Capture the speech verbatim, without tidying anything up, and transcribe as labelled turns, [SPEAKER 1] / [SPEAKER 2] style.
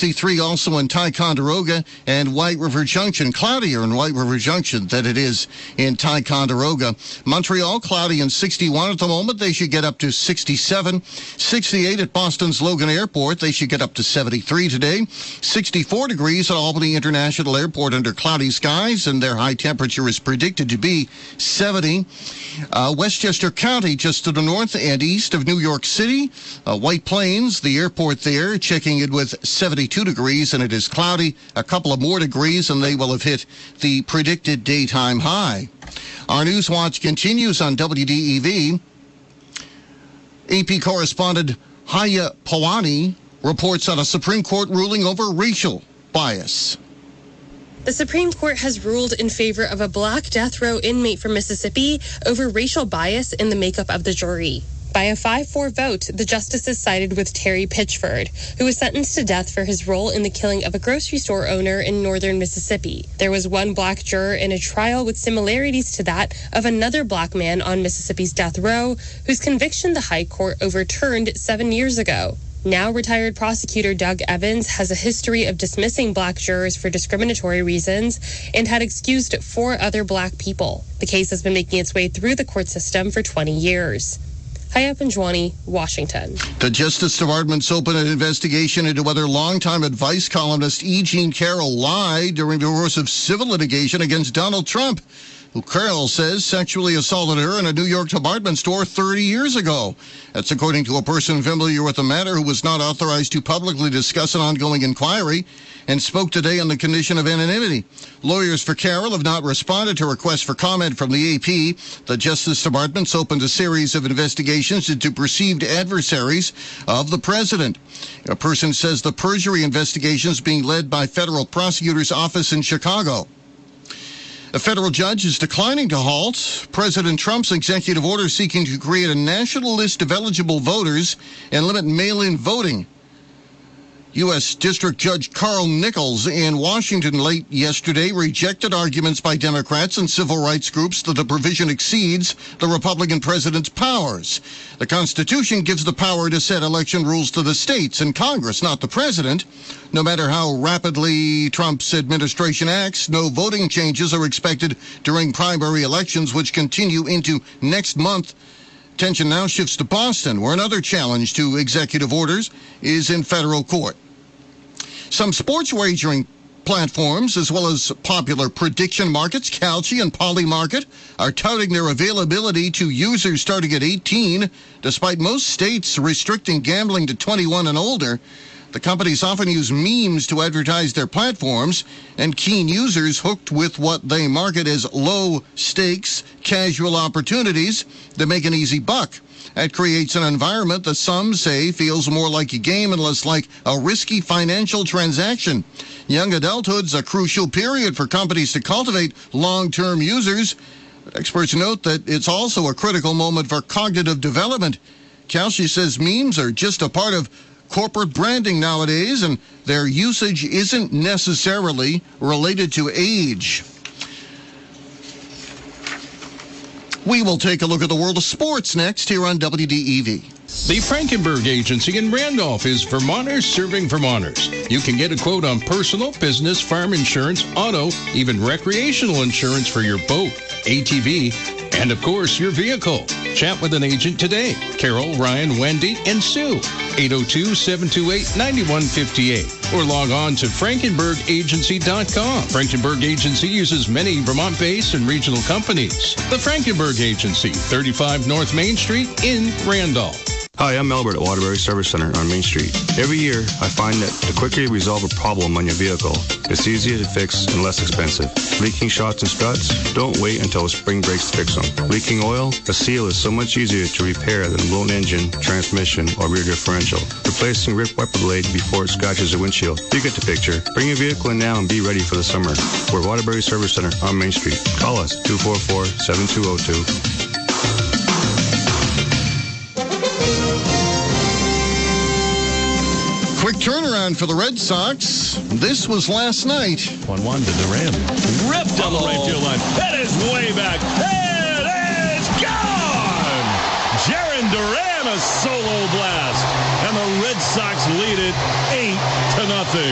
[SPEAKER 1] sixty-three also in Ticonderoga and White River Junction. Cloudier in White River Junction than it is in Ticonderoga. Montreal, cloudy and sixty-one at the moment. They should get up to sixty-seven. sixty-eight at Boston's Logan Airport. They should get up to seventy-three today. sixty-four degrees at Albany International Airport under cloudy skies, and their high temperature is predicted to be seventy. Uh, Westchester County, just to the north and east of New York City. Uh, White Plains, the airport there, checking it with seventy-two degrees, and it is cloudy. A couple of more degrees, and they will have hit the predicted daytime high. Our News Watch continues on W D E V. A P correspondent Haya Pawani reports on a Supreme Court ruling over racial bias.
[SPEAKER 2] The Supreme Court has ruled in favor of a black death row inmate from Mississippi over racial bias in the makeup of the jury. By a five four vote, the justices sided with Terry Pitchford, who was sentenced to death for his role in the killing of a grocery store owner in northern Mississippi. There was one black juror in a trial with similarities to that of another black man on Mississippi's death row, whose conviction the High Court overturned seven years ago. Now retired prosecutor Doug Evans has a history of dismissing black jurors for discriminatory reasons and had excused four other black people. The case has been making its way through the court system for twenty years. Haya Panjwani, Washington.
[SPEAKER 1] The Justice Department's opened an investigation into whether longtime advice columnist E. Jean Carroll lied during the course of civil litigation against Donald Trump, who Carroll says sexually assaulted her in a New York department store thirty years ago. That's according to a person familiar with the matter who was not authorized to publicly discuss an ongoing inquiry and spoke today on the condition of anonymity. Lawyers for Carroll have not responded to requests for comment from the A P. The Justice Department's opened a series of investigations into perceived adversaries of the president. A person says the perjury investigation is being led by federal prosecutor's office in Chicago. A federal judge is declining to halt President Trump's executive order seeking to create a national list of eligible voters and limit mail-in voting. U S. District Judge Carl Nichols in Washington late yesterday rejected arguments by Democrats and civil rights groups that the provision exceeds the Republican president's powers. The Constitution gives the power to set election rules to the states and Congress, not the president. No matter how rapidly Trump's administration acts, no voting changes are expected during primary elections, which continue into next month. Attention now shifts to Boston, where another challenge to executive orders is in federal court. Some sports wagering platforms, as well as popular prediction markets, Kalshi and Polymarket, are touting their availability to users starting at eighteen, despite most states restricting gambling to twenty-one and older. The companies often use memes to advertise their platforms, and keen users hooked with what they market as low-stakes, casual opportunities that make an easy buck. That creates an environment that some say feels more like a game and less like a risky financial transaction. Young adulthood's a crucial period for companies to cultivate long-term users. But experts note that it's also a critical moment for cognitive development. Kalshi says memes are just a part of corporate branding nowadays, and their usage isn't necessarily related to age. We will take a look at the world of sports next here on W D E V.
[SPEAKER 3] The Frankenberg Agency in Randolph is Vermonters serving Vermonters. You can get a quote on personal, business, farm insurance, auto, even recreational insurance for your boat, A T V, and of course your vehicle. Chat with an agent today. Carol, Ryan, Wendy, and Sue. eight oh two, seven two eight, nine one five eight. Or log on to frankenberg agency dot com. Frankenberg Agency uses many Vermont-based and regional companies. The Frankenberg Agency, thirty-five North Main Street in Randolph.
[SPEAKER 4] Hi, I'm Albert at Waterbury Service Center on Main Street. Every year, I find that the quicker you resolve a problem on your vehicle, it's easier to fix and less expensive. Leaking shocks and struts? Don't wait until the spring breaks to fix them. Leaking oil? A seal is so much easier to repair than a blown engine, transmission, or rear differential. Replacing ripped wiper blade before it scratches the windshield. You get the picture. Bring your vehicle in now and be ready for the summer. We're Waterbury Service Center on Main Street. Call us, two four four, seven two zero two.
[SPEAKER 1] Quick turnaround for the Red Sox. This was last night.
[SPEAKER 5] one one to Duran.
[SPEAKER 6] Ripped down the right field line. That is way back. It is gone! Jarren Duran, a solo blast. And the Red Sox lead it eight to nothing.